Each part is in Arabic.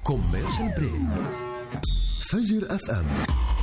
كوميرشال بريك. فجر اف ام.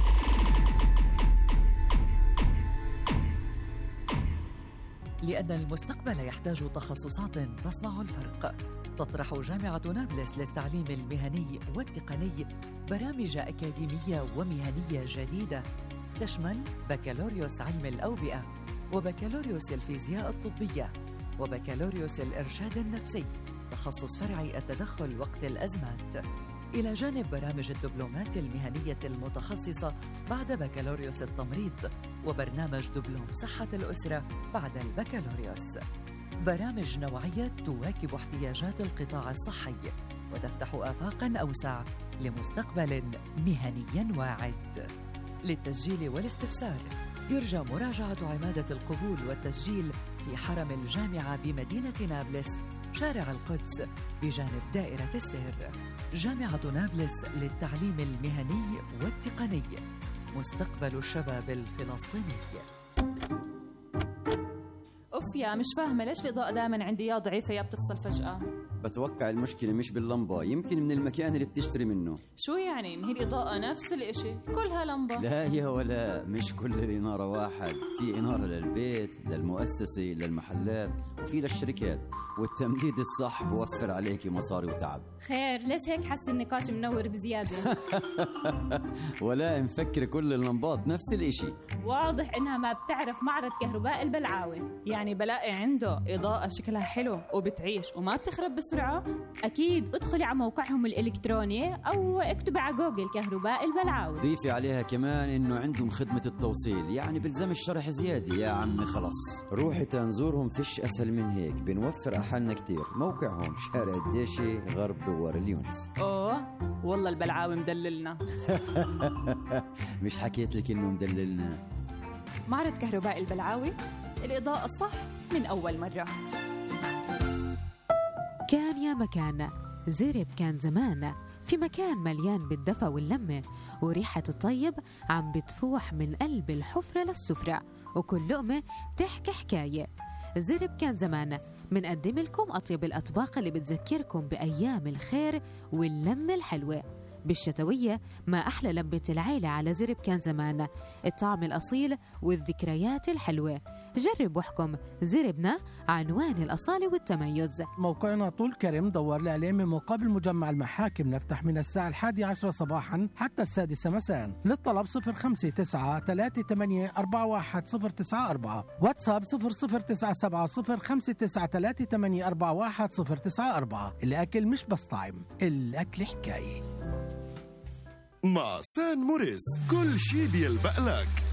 لأن المستقبل يحتاج تخصصات تصنع الفرق، تطرح جامعة نابلس للتعليم المهني والتقني برامج أكاديمية ومهنية جديدة تشمل بكالوريوس علم الأوبئة، وبكالوريوس الفيزياء الطبية، وبكالوريوس الإرشاد النفسي تخصص فرعي التدخل وقت الأزمات، إلى جانب برامج الدبلومات المهنية المتخصصة بعد بكالوريوس التمريض، وبرنامج دبلوم صحة الأسرة بعد البكالوريوس. برامج نوعية تواكب احتياجات القطاع الصحي وتفتح آفاقاً أوسع لمستقبل مهني واعد. للتسجيل والاستفسار يرجى مراجعة عمادة القبول والتسجيل في حرم الجامعة بمدينة نابلس، شارع القدس بجانب دائرة السير. جامعة نابلس للتعليم المهني والتقني، مستقبل الشباب الفلسطيني. أوف يا مش فاهمة ليش الإضاءة دائما عندي يا ضعيفة يا بتفصل فجأة. بتوقع المشكلة مش باللمبة، يمكن من المكان اللي بتشتري منه. شو يعني؟ ما هي الإضاءة نفس الإشي كلها لمبة. لا يا ولا، مش كل الإنارة واحد، في إنارة للبيت، للمؤسسة، للمحلات، وفي للشركات، والتمديد الصح بوفر عليكي مصاري وتعب. خير ليش هيك حس النقاش منور بزيادة؟ ولا مفكر كل اللمبات نفس الإشي. واضح إنها ما بتعرف معرض كهرباء البلعاوي. يعني بلاقي عنده إضاءة شكلها حلو وبتعيش وما بتخرب بسرعة؟ أكيد ادخلي على موقعهم الإلكتروني أو اكتبي على جوجل كهرباء البلعاوي. ضيفي عليها كمان إنه عندهم خدمة التوصيل، يعني بلزم الشرح زيادة يا عمي. خلص روحي تنزورهم، فيش أسهل من هيك، بنوفر أحلنا كتير. موقعهم شارع الديشي غرب دوار اليونس. أوه والله البلعاوي مدللنا. مش حكيت لك إنه مدللنا؟ معرض كهرباء البلعاوي، الإضاءة الصح من أول مرة. كان يا مكان زرب كان زمان، في مكان مليان بالدفى واللمة، وريحة الطيب عم بتفوح من قلب الحفرة للسفرة، وكل لقمة بتحكي حكاية. زرب كان زمان منقدم لكم أطيب الأطباق اللي بتذكركم بأيام الخير واللمة الحلوة. بالشتوية ما أحلى لمة العيلة على زرب كان زمان، الطعم الأصيل والذكريات الحلوة. جرب واحكم زربنا، عنوان الأصالة والتميز. موقعنا طول كرم دور لي عليه من مقابل مجمع المحاكم. نفتح من الساعة 11 صباحا حتى 6 مساء. للطلب 059-3841-094، واتساب 00970593841-094. الأكل مش بس طعم، الأكل حكاية. مع سان موريس كل شي بيلبق لك.